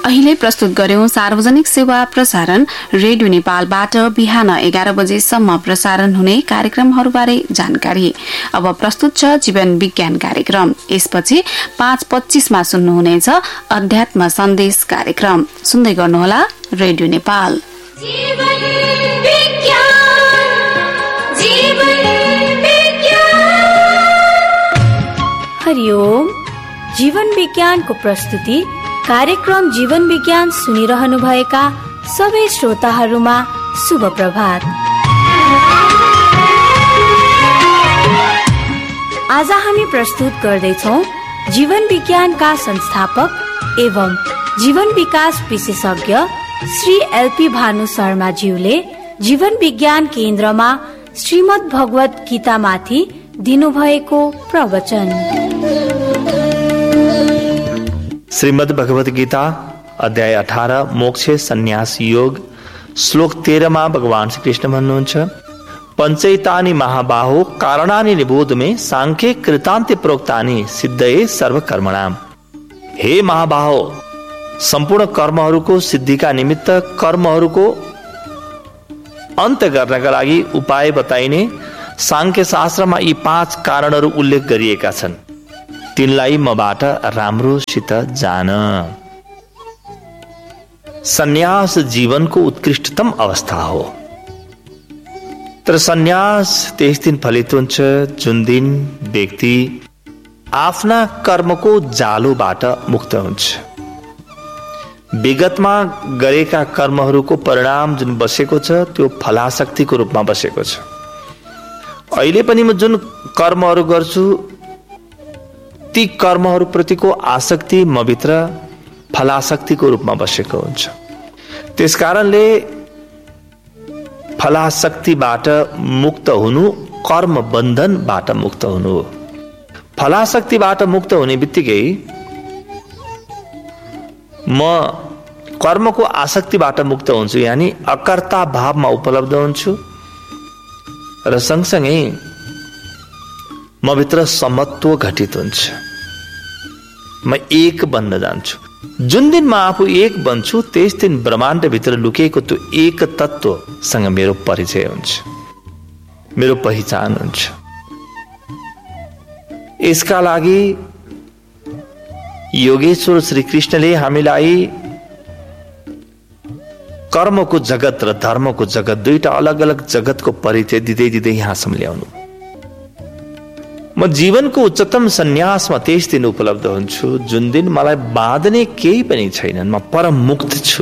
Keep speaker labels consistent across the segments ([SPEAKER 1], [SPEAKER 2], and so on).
[SPEAKER 1] अहिले प्रस्तुत गर्यौं सार्वजनिक सेवा प्रसारण रेडियो नेपालबाट बिहान 11 बजेसम्म प्रसारण हुने कार्यक्रमहरूबारे जानकारी। अब प्रस्तुत छ जीवन विज्ञान कार्यक्रम। यसपछि 5:25 मा सुन्नुहुनेछ अध्यात्म सन्देश कार्यक्रम। सुन्दै गर्नुहोला रेडियो नेपाल।
[SPEAKER 2] हरिओम। जीवन विज्ञानको प्रस्तुति कार्यक्रम जीवन विज्ञान सुनिरहनु भएका सबै श्रोताहरूमा शुभ प्रभात। आज हामी प्रस्तुत गर्दैछौँ जीवन विज्ञानका संस्थापक एवं जीवन विकास विशेषज्ञ श्री एलपी भानु शर्मा ज्यूले जीवन विज्ञान केन्द्रमा श्रीमद् भगवत गीतामाथि दिनुभएको प्रवचन।
[SPEAKER 3] श्रीमद् भगवत गीता अध्याय 18 मोक्ष संन्यास योग श्लोक 13 मा भगवान श्री कृष्ण भन्नुहुन्छ, पञ्चैतानि महाबाहो कारणानि निबोध में सांख्ये कृतान्ते प्रोक्तानि सिद्धये सर्व कर्मणाम। हे महाबाहो, सम्पूर्ण कर्महरूको सिद्धिका निमित्त कर्महरूको अन्त गर्नका लागि उपाय बताइने सांख्य शास्त्रमा यी 5 कारणहरू उल्लेख गरिएका छन्। तिनलाई मबाट राम्रोसित जान। सन्यास जीवनको उत्कृष्टतम अवस्था हो। तर सन्यास त्यस दिन फलित हुन्छ जुन दिन व्यक्ति आफ्ना कर्मको जालोबाट मुक्त हुन्छ। विगतमा गरेका कर्महरूको परिणाम जुन बसेको छ त्यो फलाशक्तिको रूपमा बसेको छ। अहिले पनि म जुन कर्महरू गर्छु ती कर्महरूप्रतिको आसक्ति मभित्र फलाशक्तिको रूपमा बसेको हुन्छ। त्यसकारणले फलाशक्तिबाट मुक्त हुनु कर्म बन्धनबाट मुक्त हुनु हो। फलाशक्तिबाट मुक्त हुने बित्तिकै म कर्मको आसक्तिबाट मुक्त हुन्छु, यानी अकर्ता भावमा उपलब्ध हुन्छु र सँगसँगै मभित्र समत्व घटित हुन्छ। म एक बन्न जान्छु। जुन दिन म आफू एक बन्छु त्यस दिन ब्रह्माण्डभित्र लुकेको त्यो एक तत्त्वसँग मेरो परिचय हुन्छ, मेरो पहिचान हुन्छ। यसका लागि योगेश्वर श्री कृष्णले हामीलाई कर्मको जगत र धर्मको जगत दुईटा अलग अलग जगतको परिचय दिँदै दिँदै यहाँसम्म ल्याउनु। म जीवनको उच्चतम सन्यासमा त्यस दिन उपलब्ध हुन्छु जुन दिन मलाई बाँध्ने केही पनि छैनन्, म परम मुक्त छु।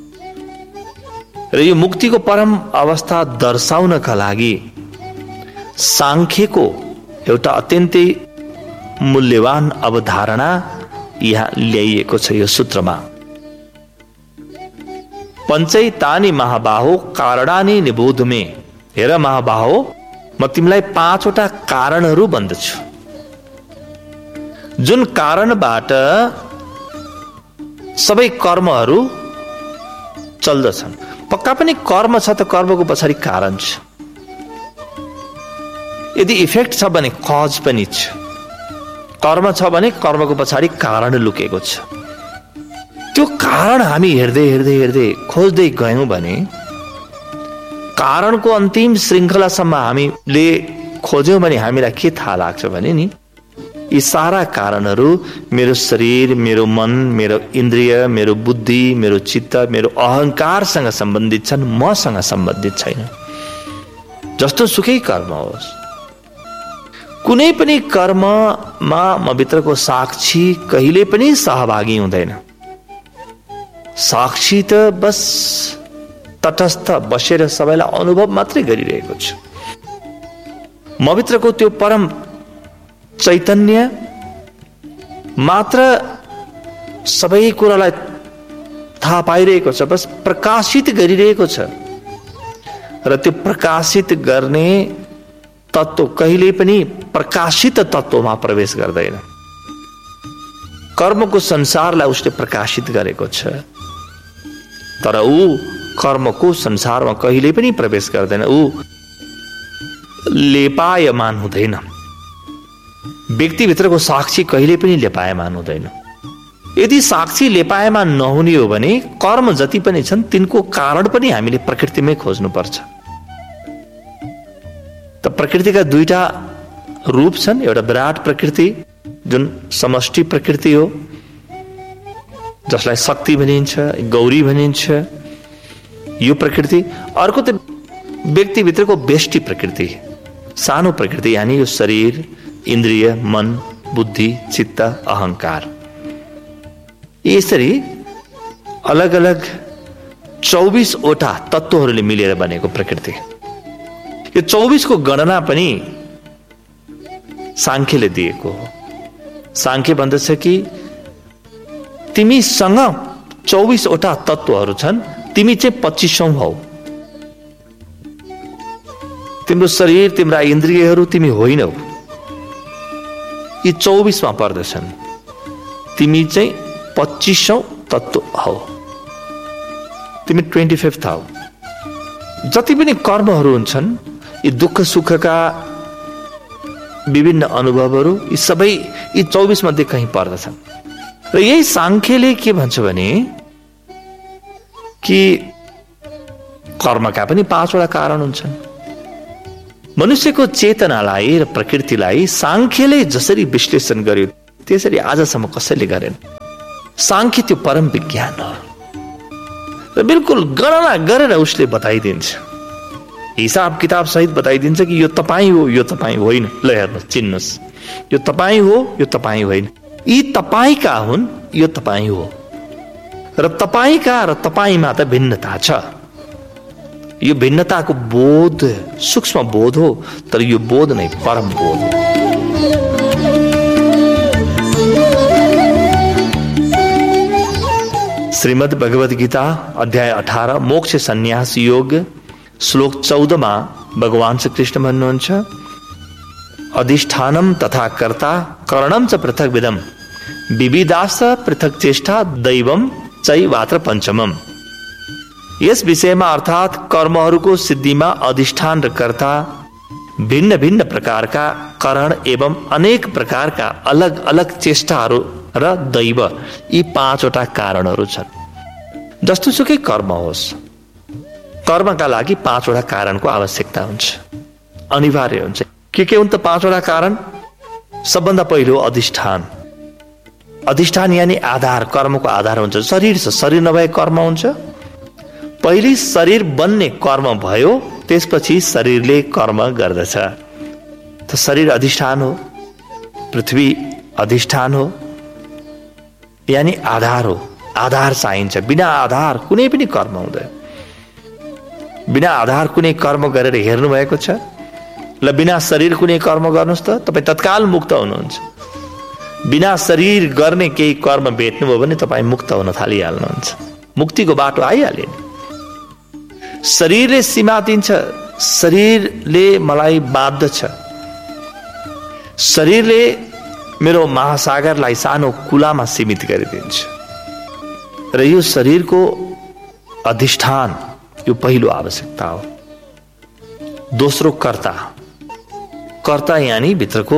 [SPEAKER 3] र यो मुक्तिको परम अवस्था दर्शाउनका लागि सांख्यको एउटा अत्यन्तै मूल्यवान अवधारणा यहाँ ल्याइएको छ यो सूत्रमा। पञ्चैतानि महाबाहो कारणानि निबोध में। हेर महाबाहो, म तिमीलाई 5 वटा कारणहरू भन्दछु जुन कारणबाट सबै कर्महरू चल्दछन्। पक्का पनि कर्म छ त कर्मको पछाडि कारण छ। यदि इफेक्ट छ भने कज पनि छ। कर्म छ भने कर्मको पछाडि कारण लुकेको छ। त्यो कारण हामी हेर्दै हेर्दै हेर्दै खोज्दै गयौं भने कारणको अन्तिम श्रृङ्खलासम्म हामीले खोज्यौं भने हामीलाई के थाहा लाग्छ भने नि यी सारा कारणहरू मेरो शरीर, मेरो मन, मेरो इन्द्रिय, मेरो बुद्धि, मेरो चित्त, मेरो अहंकारसँग सम्बन्धित छन्, मसँग सम्बन्धित छैन। जस्तो सुकै कर्म होस्, कुनै पनि कर्ममा म भित्रको साक्षी कहिले पनि सहभागी हुँदैन। साक्षी त बस तटस्थ बसेर सबैलाई अनुभव मात्रै गरिरहेको छु। म भित्रको त्यो परम चैतन्य मात्र सबै कुरालाई थाहा पाइरहेको छ, बस प्रकाशित गरिरहेको छ। र त्यो प्रकाशित गर्ने तत्त्व कहिले पनि प्रकाशित तत्त्वमा प्रवेश गर्दैन। कर्मको संसारलाई उसले प्रकाशित गरेको छ, तर ऊ कर्मको संसारमा कहिले पनि प्रवेश गर्दैन। ऊ लेपायमान हुँदैन। व्यक्तिभित्रको साक्षी कहिले पनि लेपायमान हुँदैन। यदि साक्षी लेपाएमा नहुने हो भने कर्म जति पनि छन् तिनको कारण पनि हामीले प्रकृतिमै खोज्नुपर्छ। त प्रकृतिका दुईटा रूप छन्, एउटा विराट प्रकृति जुन समष्टि प्रकृति हो, जसलाई शक्ति भनिन्छ, गौरी भनिन्छ, यो प्रकृति। अर्को त व्यक्तिभित्रको व्यष्टि प्रकृति, सानो प्रकृति, यानी यो शरीर, इन्द्रिय, मन, बुद्धि, चित्त, अहंकार। यसरी अलग अलग 24 वटा तत्त्वहरूले मिलेर बनेको प्रकृति। यो 24 को गणना पनि सांख्यले दिएको हो। सांख्य भन्दछ कि तिमीसँग 24 वटा तत्त्वहरू छन्, तिमी चाहिँ 25औं हौ। तिम्रो शरीर, तिम्रा इन्द्रियहरू तिमी होइनौ, यी 24 मा पर्दछन्। तिमी चाहिँ 25औं तत्त्व हौ, तिमी 25th हौ। जति पनि कर्महरू हुन्छन्, यी दुःख सुखका विभिन्न अनुभवहरू, यी सबै यी 24 मध्ये कहीँ पर्दछन्। र यही सांख्यले के भन्छ भने कि कर्मका पनि 5 वटा कारण हुन्छन्। मनुष्यको चेतनालाई र प्रकृतिलाई सांख्यले जसरी विश्लेषण गर्यो त्यसरी आजसम्म कसैले गरेन। सांख्य त्यो परम विज्ञान हो र बिल्कुल गणना गरेर उसले बताइदिन्छ, हिसाब किताब सहित बताइदिन्छ कि यो तपाईँ हो, यो तपाईँ होइन। ल हेर्नुहोस्, चिन्नुहोस्, यो तपाईँ हो, यो तपाईँ होइन। यी तपाईँका हुन्, यो तपाईँ हो। र तपाईँका र तपाईँमा त भिन्नता छ। यो भिन्नताको बोध सूक्ष्म बोध हो, तर यो बोध नै परम बोध हो। श्रीमद् भगवत गीता अध्याय 18 मोक्ष संन्यास योग श्लोक 14 मा भगवान श्री कृष्ण भन्नुहुन्छ, अधिष्ठानम तथा कर्ता करणम च पृथक विदम विविधास पृथक चेष्टा दैवम चैवात्र पंचमम। यस विषयमा अर्थात कर्महरूको सिद्धिमा अधिष्ठान र कर्ता, भिन्न भिन्न प्रकारका करण एवं अनेक प्रकारका अलग अलग चेष्टाहरू र दैव, यी 5 वटा कारणहरू छन्। जस्तोसुकै कर्म होस्, कर्मका लागि 5 वटा कारणको आवश्यकता हुन्छ, अनिवार्य हुन्छ। के हुन् त 5 वटा कारण? सबभन्दा पहिलो अधिष्ठान। अधिष्ठान यानी आधार, कर्मको आधार हुन्छ। शरीर छ, शरीर नभए कर्म हुन्छ? पहिले शरीर बन्ने कर्म भयो, त्यसपछि शरीरले कर्म गर्दछ। त शरीर अधिष्ठान हो, पृथ्वी अधिष्ठान हो, यानी आधार हो। आधार चाहिन्छ, बिना आधार कुनै पनि कर्म हुँदैन। बिना आधार कुनै कर्म गरेर हेर्नु भएको छ? ल बिना शरीर कुनै कर्म गर्नुहोस् त, तपाईँ तत्काल मुक्त हुनुहुन्छ। बिना शरीर गर्ने केही कर्म भेट्नुभयो भने तपाईँ मुक्त हुन थालिहाल्नुहुन्छ, मुक्तिको बाटो आइहाल्यो। शरीरले सीमा दिन्छ, शरीरले मलाई बाँध्दछ, शरीरले मेरो महासागरलाई सानो कुलामा सीमित गरिदिन्छ। र यो शरीरको अधिष्ठान, यो पहिलो आवश्यकता हो। दोस्रो कर्ता। कर्ता यानी भित्रको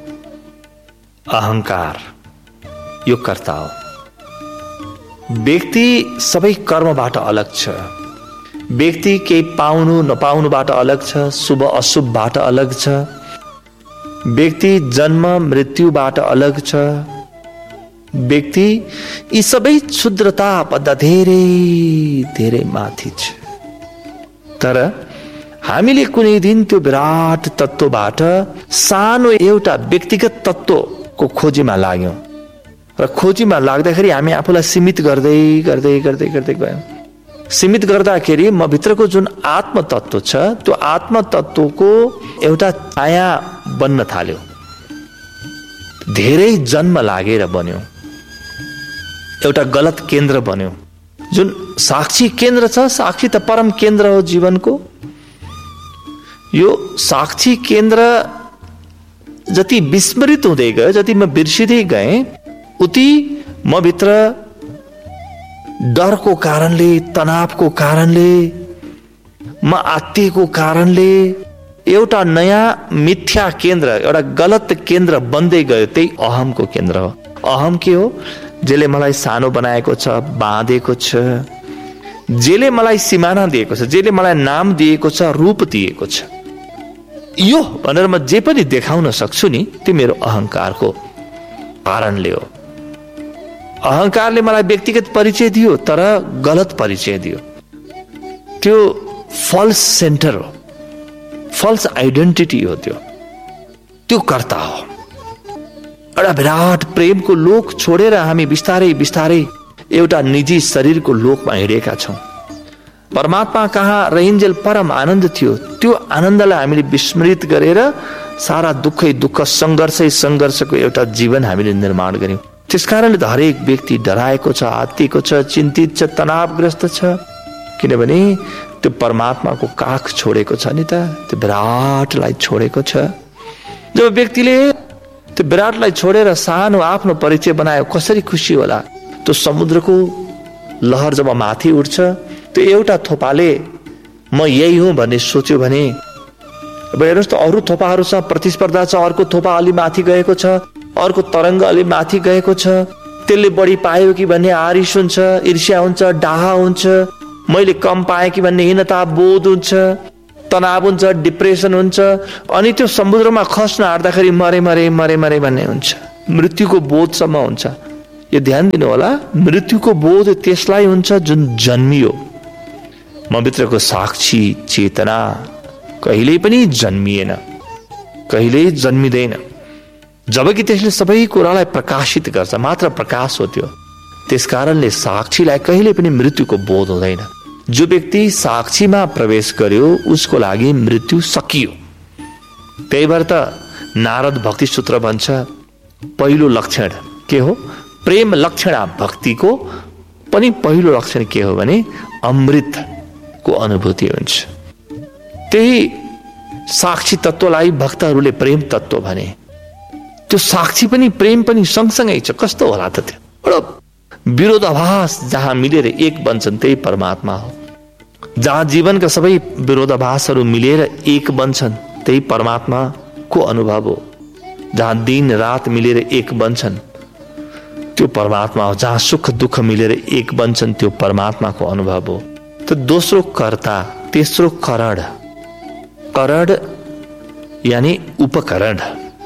[SPEAKER 3] अहंकार, यो कर्ता हो। व्यक्ति सबै कर्मबाट अलग छ। व्यक्ति केही पाउनु नपाउनुबाट अलग छ, शुभ अशुभबाट अलग छ। व्यक्ति जन्म मृत्युबाट अलग छ। व्यक्ति यी सबै क्षुद्रता भन्दा धेरै धेरै माथि छ। तर हामीले कुनै दिन त्यो विराट तत्त्वबाट सानो एउटा व्यक्तिगत तत्त्वको खोजीमा लाग्यौं र खोजीमा लाग्दाखेरि हामी आफूलाई सीमित गर्दै गर्दै गर्दै गर्दै गयौं। सीमित गर्दाखेरि म भित्रको जुन आत्म तत्त्व छ, त्यो आत्म तत्त्वको एउटा छाया बन्न थाल्यो। धेरै जन्म लागेर बन्यो, एउटा गलत केन्द्र बन्यो। जुन साक्षी केन्द्र छ, साक्षी त परम केन्द्र हो जीवनको। यो साक्षी केन्द्र जति विस्मृत हुँदै गयो, जति म बिर्सिँदै गएँ, उति म भित्र डरको कारणले, तनावको कारणले, म आत्तिएको कारणले एउटा नयाँ मिथ्या केन्द्र, एउटा गलत केन्द्र बन्दै गयो। त्यही अहमको केन्द्र हो। अहम के हो? जसले मलाई सानो बनाएको छ, बाँधेको छ, जसले मलाई सिमाना दिएको छ, जसले मलाई नाम दिएको छ, रूप दिएको छ, यो भनेर म जे पनि देखाउन सक्छु नि, त्यो मेरो अहंकारको कारणले हो। अहंकारले मलाई व्यक्तिगत परिचय दियो, तर गलत परिचय दियो। त्यो फल्स सेन्टर हो, फल्स आइडेन्टिटी हो, त्यो कर्ता हो। एउटा विराट प्रेमको लोक छोडेर हामी बिस्तारै बिस्तारै एउटा निजी शरीरको लोकमा हिँडेका छौं। परमात्मा कहाँ रहिन्जेल परम आनन्द थियो, त्यो आनन्दलाई हामीले विस्मृत गरेर सारा दुःखै दुःख, संघर्षै संघर्षको एउटा जीवन हामीले निर्माण गर्यौं। त्यसकारणले त हरेक व्यक्ति डराएको छ, आत्तिएको छ, चिन्तित छ, तनावग्रस्त छ, किनभने त्यो परमात्माको काख छोडेको छ नि त, त्यो विराटलाई छोडेको छ। जब व्यक्तिले त्यो विराटलाई छोडेर सानो आफ्नो परिचय बनायो, कसरी खुसी होला। त्यो समुद्रको लहर जब माथि उठ्छ, त्यो एउटा थोपाले म यही हुँ भन्ने सोच्यो भने, अब हेर्नुहोस् त अरू थोपाहरूसँग प्रतिस्पर्धा छ, अर्को थोपा अलि माथि गएको छ, अर्को तरङ्ग अलि माथि गएको छ, त्यसले बढी पायो कि भन्ने आरिस हुन्छ, ईर्ष्या हुन्छ, डाहा हुन्छ, मैले कम पाएँ कि भन्ने हीनता बोध हुन्छ, तनाव हुन्छ, डिप्रेसन हुन्छ, अनि त्यो समुद्रमा खस्न आँट्दाखेरि मरे मरे मरे मरे भन्ने हुन्छ, मृत्युको बोधसम्म हुन्छ। यो ध्यान दिनु होला, मृत्युको बोध त्यसलाई हुन्छ जुन जन्मियो। म भित्रको साक्षी चेतना कहिल्यै पनि जन्मिएन, कहिल्यै जन्मिँदैन, जबकि त्यसले सबै कुरालाई प्रकाशित गर्छ, मात्र प्रकाश हो त्यो। त्यसकारणले साक्षीलाई कहिल्यै पनि मृत्युको बोध हुँदैन। जो व्यक्ति साक्षीमा प्रवेश गर्यो उसको लागि मृत्यु सकियो। त्यही भएर त नारद भक्ति सूत्र भन्छ, पहिलो लक्षण के हो? प्रेम लक्षणा भक्तिको पनि पहिलो लक्षण के हो भने अमृतको अनुभूति हुन्छ। त्यही साक्षी तत्वलाई भक्तहरूले प्रेम तत्व भने। त्यो साक्षी पनि प्रेम पनि सँगसँगै छ। कस्तो होला त त्यो? एउटा विरोधाभास जहाँ मिलेर एक बन्छन् त्यही परमात्मा हो। जहाँ जीवनका सबै विरोधाभासहरू मिलेर एक बन्छन् त्यही परमात्माको अनुभव हो। जहाँ दिन रात मिलेर एक बन्छन् त्यो परमात्मा हो। जहाँ सुख दुःख मिलेर एक बन्छन् त्यो परमात्माको अनुभव हो। त दोस्रो कर्ता, तेस्रो करण। करण यानी उपकरण।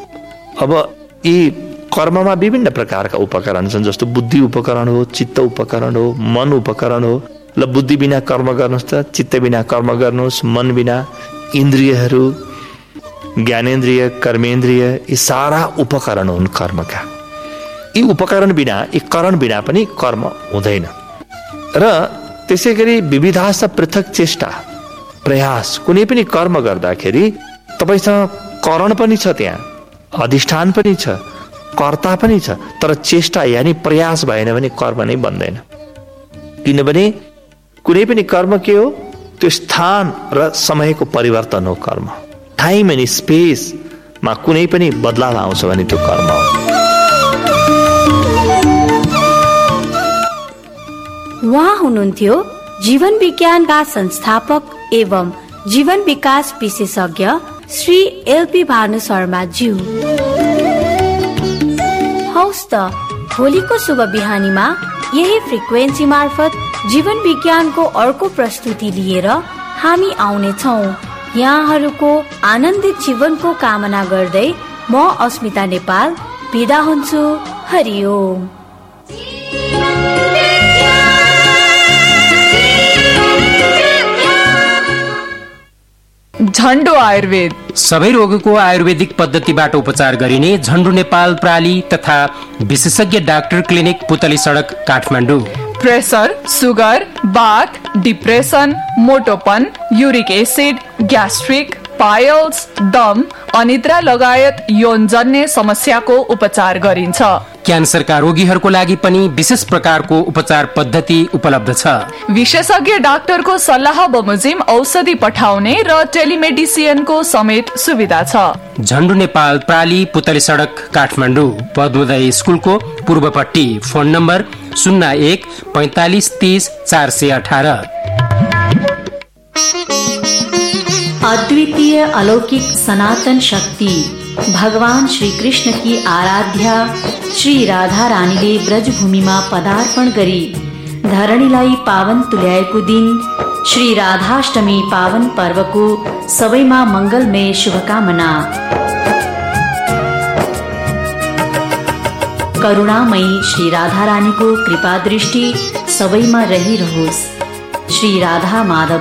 [SPEAKER 3] अब यी कर्ममा विभिन्न प्रकारका उपकरण छन्, जस्तो बुद्धि उपकरण हो, चित्त उपकरण हो, मन उपकरण हो। ल बुद्धि बिना कर्म गर्नुहोस् त, चित्त बिना कर्म गर्नुहोस्, मन बिना, इन्द्रियहरू, ज्ञानेन्द्रिय, कर्मेन्द्रिय, यी सारा उपकरण हुन् कर्मका। यी उपकरण बिना, यी करण बिना पनि कर्म हुँदैन। र त्यसै गरी विविधास पृथक चेष्टा प्रयास। कुनै पनि कर्म गर्दाखेरि तपाईसँग करण पनि छ, त्यहाँ अधिष्ठान पनि छ, कर्ता पनि छ, तर चेष्टा यानी प्रयास भएन भने कर्म नै बन्दैन। किनभने कुनै पनि कर्म के हो? त्यो स्थान र समयको परिवर्तन हो कर्म। टाइम एन्ड स्पेसमा कुनै पनि बदलाव आउँछ भने त्यो कर्म हो।
[SPEAKER 2] उहाँ हुनुहुन्थ्यो जीवन विज्ञानका संस्थापक एवं जीवन विकास विशेषज्ञ श्री एलपी भानु शर्मा ज्यू। हौस् त भोलिको शुभ बिहानीमा यही फ्रिक्वेन्सी मार्फत जीवन विज्ञानको अर्को प्रस्तुति लिएर हामी आउने छौं। यहाँहरूको आनन्दित जीवनको कामना गर्दै म अस्मिता नेपाल बिदा हुन्छु। हरिओम।
[SPEAKER 4] झन्डो आयुर्वेद
[SPEAKER 5] सबै रोगको आयुर्वेदिक पद्धतिबाट उपचार गरिने झन्डो नेपाल प्राली तथा विशेषज्ञ डाक्टर क्लिनिक पुतली सडक काठमाडौँ।
[SPEAKER 4] प्रेसर, सुगर, बाथ, depression, मोटोपन, uric acid, gastric, piles, दम, अनिद्रा लगायत यौनजन्य समस्याको उपचार गरिन्छ।
[SPEAKER 5] क्यान्सरका रोगीहरूको लागि पनि विशेष प्रकारको उपचार पद्धति उपलब्ध छ।
[SPEAKER 4] विशेषज्ञ डाक्टरको सल्लाह बमोजिम औषधि पठाउने र टेलिमेडिसिनको समेत सुविधा छ।
[SPEAKER 5] झन्डु नेपाल प्राली पुतली सडक काठमाडौँ, पद्मोदय स्कुलको पूर्वपट्टि। Phone number 01 45 30 418।
[SPEAKER 2] अद्वितीय अलौकिक सनातन शक्ति भगवान श्री कृष्ण की आराध्या श्री राधा रानीले ब्रजभूमिमा पदार्पण गरी धरणीलाई पावन तुल्याएको दिन श्री राधाष्टमी पावन पर्वको सबैमा मंगलमय शुभकामना। करुणामयी श्री राधा रानीको कृपा दृष्टि सबैमा रहिरहोस्। श्री राधा माधव